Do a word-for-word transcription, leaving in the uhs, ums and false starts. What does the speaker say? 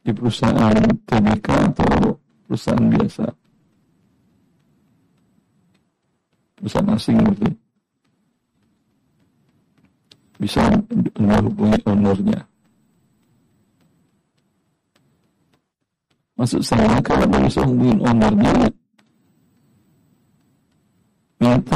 di perusahaan T B K atau perusahaan biasa? Perusahaan asing berarti. Bisa menghubungi ownernya. Maksud saya kalau bisa hubungin ownernya,